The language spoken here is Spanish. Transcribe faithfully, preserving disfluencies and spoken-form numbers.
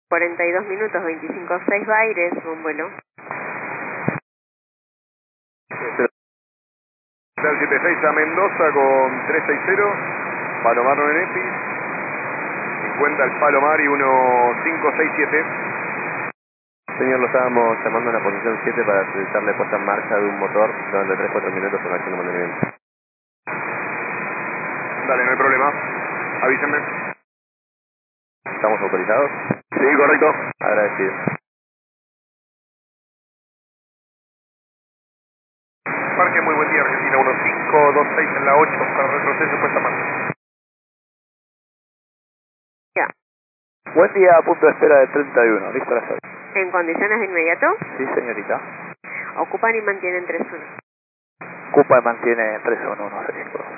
cuarenta y dos minutos, veinticinco seis Baires, un vuelo. setenta y seis a Mendoza con trescientos sesenta, Palomar nueve Nepis, cincuenta el Palomar y uno cinco seis siete. Señor, lo estábamos llamando en la posición siete para realizarle puesta en marcha de un motor durante tres cuatro minutos con acción de mantenimiento. Dale, no hay problema. Avísenme. ¿Estamos autorizados? Sí, correcto. Agradecido. Parque, muy buen día, Argentina uno cinco dos seis en la ocho para retroceso puesta en marcha. Ya. Buen día, punto de espera de treinta y uno, listo a las seis. ¿En condiciones de inmediato? Sí, señorita. Ocupan y mantienen tres uno. Ocupa y mantiene tres uno uno seis.